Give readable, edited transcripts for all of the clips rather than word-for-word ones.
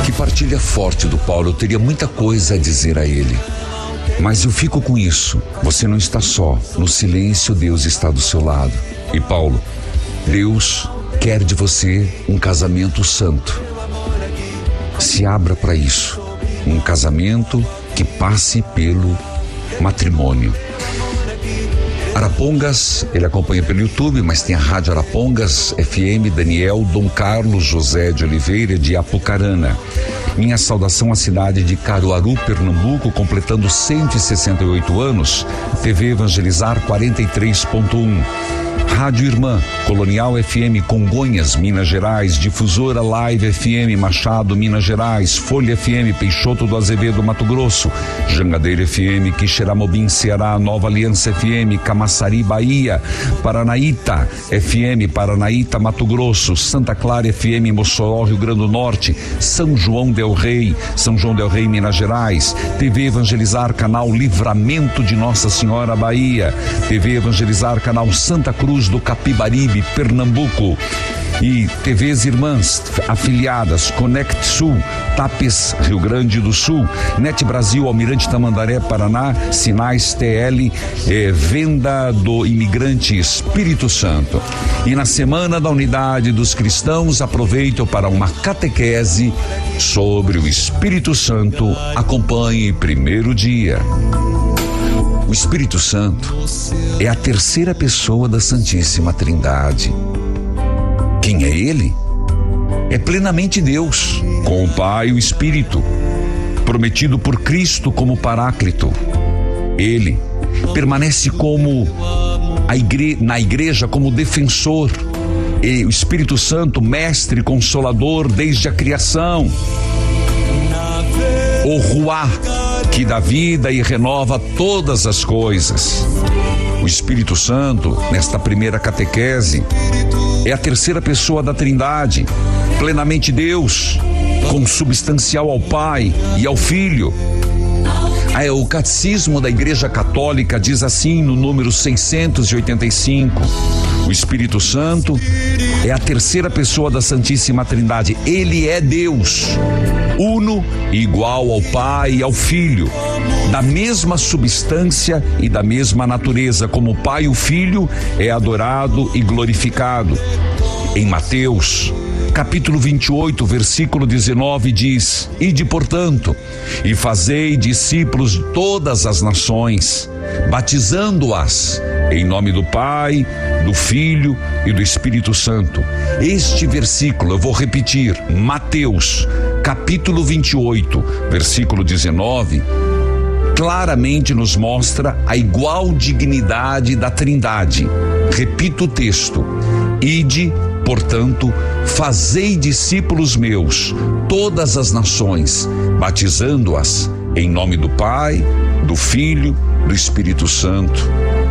Que partilha forte do Paulo. Eu teria muita coisa a dizer a ele, mas eu fico com isso. Você não está só. No silêncio, Deus está do seu lado. E Paulo, Deus quer de você um casamento santo. Se abra para isso. Um casamento que passe pelo matrimônio. Arapongas, ele acompanha pelo YouTube, mas tem a Rádio Arapongas FM, Daniel Dom Carlos José de Oliveira de Apucarana. Minha saudação à cidade de Caruaru, Pernambuco, completando 168 anos. TV Evangelizar 43.1. Rádio Irmã, Colonial FM Congonhas, Minas Gerais, Difusora Live FM Machado, Minas Gerais, Folha FM Peixoto do Azevedo, Mato Grosso, Jangadeiro FM Quixeramobim, Ceará, Nova Aliança FM Camaçari, Bahia, Paranaíta FM Paranaíta, Mato Grosso, Santa Clara FM Mossoró, Rio Grande do Norte, São João del Rei, Minas Gerais, TV Evangelizar, canal Livramento de Nossa Senhora, Bahia, TV Evangelizar, canal Santa Cruz do Capibaribe, Pernambuco, e TVs irmãs afiliadas, Conect Sul, Tapes, Rio Grande do Sul, Net Brasil, Almirante Tamandaré, Paraná, Sinais TL, Venda do Imigrante, Espírito Santo. E na Semana da Unidade dos Cristãos, aproveito para uma catequese sobre o Espírito Santo. Acompanhe primeiro dia. O Espírito Santo é a terceira pessoa da Santíssima Trindade. Quem é ele? É plenamente Deus, com o Pai e o Espírito, prometido por Cristo como Paráclito. Ele permanece como na igreja como defensor, e o Espírito Santo, mestre consolador desde a criação. O Ruá, que dá vida e renova todas as coisas. O Espírito Santo, nesta primeira catequese, é a terceira pessoa da Trindade, plenamente Deus, consubstancial ao Pai e ao Filho. O Catecismo da Igreja Católica diz assim no número 685: o Espírito Santo é a terceira pessoa da Santíssima Trindade. Ele é Deus, uno e igual ao Pai e ao Filho, da mesma substância e da mesma natureza. Como o Pai, o Filho é adorado e glorificado. Em Mateus, capítulo 28, versículo 19 diz: Ide, portanto, e fazei discípulos de todas as nações, batizando-as em nome do Pai, do Filho e do Espírito Santo. Este versículo, eu vou repetir, Mateus, capítulo 28, versículo 19, claramente nos mostra a igual dignidade da Trindade. Repito o texto: Ide, portanto, fazei discípulos meus, todas as nações, batizando-as em nome do Pai, do Filho, do Espírito Santo.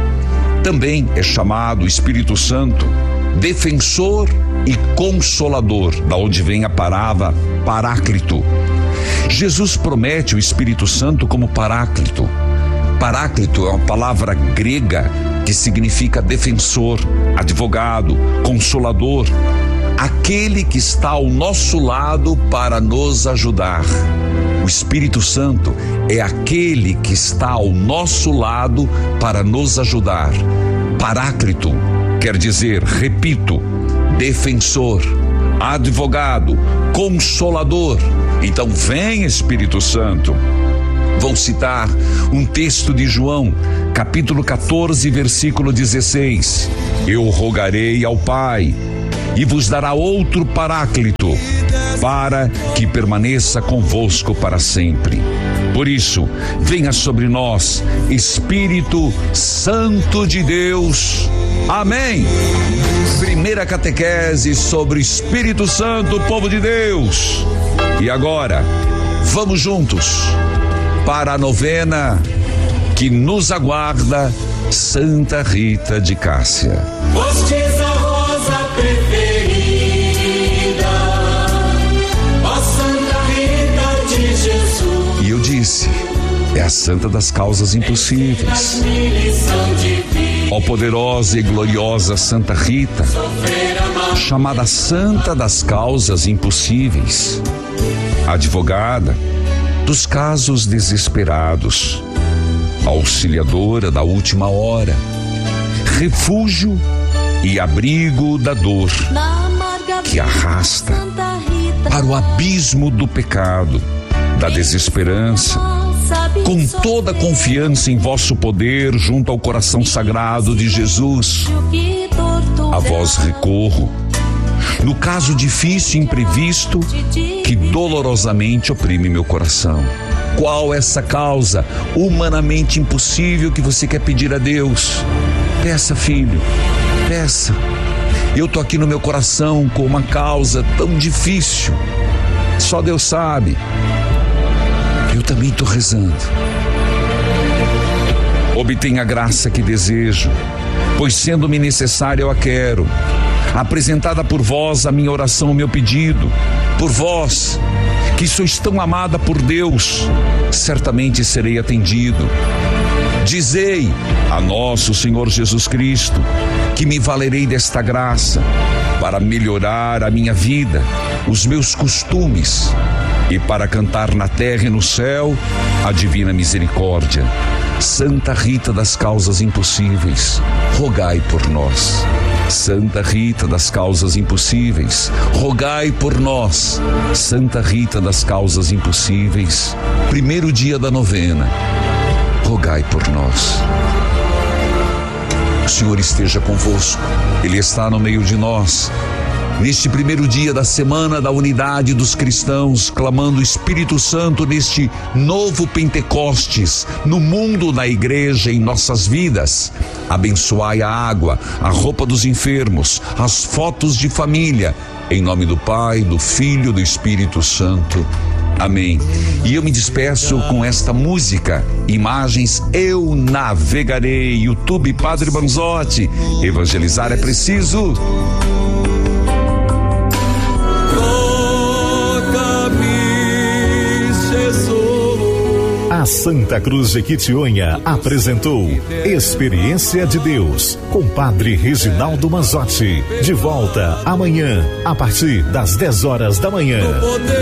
Também é chamado o Espírito Santo defensor e consolador, da onde vem a palavra Paráclito. Jesus promete o Espírito Santo como Paráclito. Paráclito é uma palavra grega que significa defensor, advogado, consolador, aquele que está ao nosso lado para nos ajudar. O Espírito Santo é aquele que está ao nosso lado para nos ajudar. Paráclito quer dizer, repito, defensor, advogado, consolador. Então vem, Espírito Santo. Vou citar um texto de João, capítulo 14, versículo 16. Eu rogarei ao Pai e vos dará outro Paráclito, para que permaneça convosco para sempre. Por isso, venha sobre nós, Espírito Santo de Deus. Amém. Primeira catequese sobre o Espírito Santo, povo de Deus. E agora, vamos juntos para a novena que nos aguarda, Santa Rita de Cássia. Postes a rosa preferida, ó Santa Rita de Jesus. E eu disse, é a santa das causas impossíveis. Ó poderosa e gloriosa Santa Rita, chamada Santa das Causas Impossíveis, advogada dos casos desesperados, auxiliadora da última hora, refúgio e abrigo da dor que arrasta para o abismo do pecado, da desesperança. Com toda a confiança em vosso poder, junto ao coração sagrado de Jesus, a vós recorro, no caso difícil e imprevisto que dolorosamente oprime meu coração. Qual essa causa humanamente impossível que você quer pedir a Deus? Peça, filho, peça. Eu tô aqui no meu coração com uma causa tão difícil, só Deus sabe. Eu também estou rezando. Obtenha a graça que desejo, pois sendo-me necessária eu a quero. Apresentada por vós a minha oração, o meu pedido, por vós, que sois tão amada por Deus, certamente serei atendido. Dizei a nosso Senhor Jesus Cristo que me valerei desta graça para melhorar a minha vida, os meus costumes, e para cantar na terra e no céu a divina misericórdia. Santa Rita das Causas Impossíveis, rogai por nós. Santa Rita das Causas Impossíveis, rogai por nós. Santa Rita das Causas Impossíveis, primeiro dia da novena, rogai por nós. O Senhor esteja convosco, Ele está no meio de nós. Neste primeiro dia da semana da unidade dos cristãos, clamando o Espírito Santo neste novo Pentecostes, no mundo, na igreja, em nossas vidas. Abençoai a água, a roupa dos enfermos, as fotos de família, em nome do Pai, do Filho e do Espírito Santo. Amém. E eu me despeço com esta música, Imagens Eu Navegarei. YouTube Padre Manzotti, evangelizar é preciso. A Santa Cruz de Quitionha apresentou Experiência de Deus com Padre Reginaldo Manzotti. De volta amanhã, a partir das 10 horas da manhã.